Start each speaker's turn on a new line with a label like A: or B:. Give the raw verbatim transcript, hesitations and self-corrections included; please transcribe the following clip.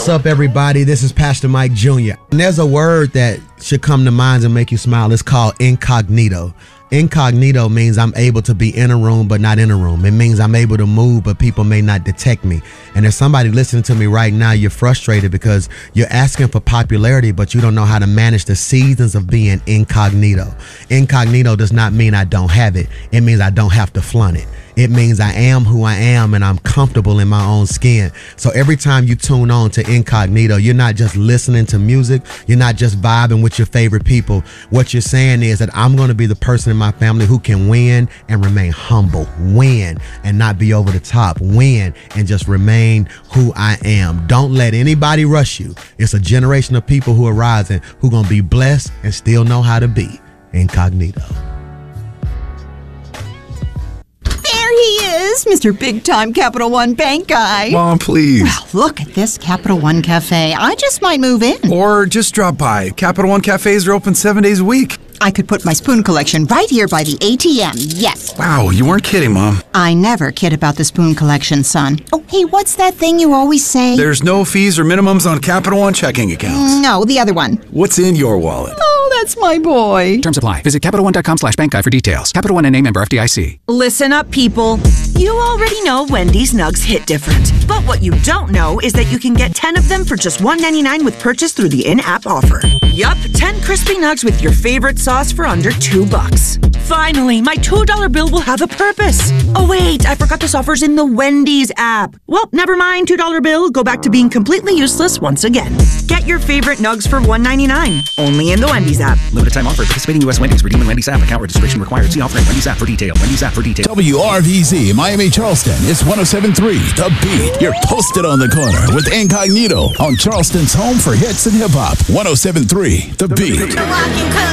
A: What's up, everybody? This is Pastor Mike Junior And there's a word that should come to mind and make you smile. It's called incognito. Incognito means I'm able to be in a room but not in a room. It means I'm able to move but people may not detect me. And if somebody listening to me right now, you're frustrated because you're asking for popularity but you don't know how to manage the seasons of being incognito. Incognito does not mean I don't have it. It means I don't have to flaunt it. It means I am who I am and I'm comfortable in my own skin. So every time you tune on to Incognito, you're not just listening to music. You're not just vibing with your favorite people. What you're saying is that I'm going to be the person in my family who can win and remain humble, win and not be over the top, win and just remain who I am. Don't let anybody rush you. It's a generation of people who are rising who are going to be blessed and still know how to be incognito.
B: He is, Mister Big Time Capital One Bank guy.
C: Mom, please.
B: Well, look at this Capital One Cafe. I just might move in.
C: Or just drop by. Capital One cafes are open seven days a week.
B: I could put my spoon collection right here by the A T M, yes.
C: Wow, you weren't kidding, Mom.
B: I never kid about the spoon collection, son. Oh, hey, what's that thing you always say?
C: There's no fees or minimums on Capital One checking accounts.
B: No, the other one.
C: What's in your wallet?
B: Oh, that's my boy.
D: Terms apply. Visit CapitalOne.com slash bank guide for details. Capital One N A member F D I C.
E: Listen up, people. You already know Wendy's Nugs hit different. But what you don't know is that you can get ten of them for just one ninety-nine with purchase through the in-app offer. Yup, ten crispy nugs with your favorite sauce for under two bucks. Finally, my two dollar bill will have a purpose. Oh wait, I forgot this offer's in the Wendy's app. Well, never mind, two dollar bill. Go back to being completely useless once again. Get your favorite nugs for one ninety-nine. Only in the Wendy's app.
D: Limited time offer. Participating U S Wendy's. Redeem in Wendy's app. Account registration required. See offer in Wendy's app for detail. Wendy's app for detail.
F: W R V Z Miami Charleston is one oh seven point three The Beat. You're posted on the corner with Incognito on Charleston's home for hits and hip hop. one oh seven point three The Beat.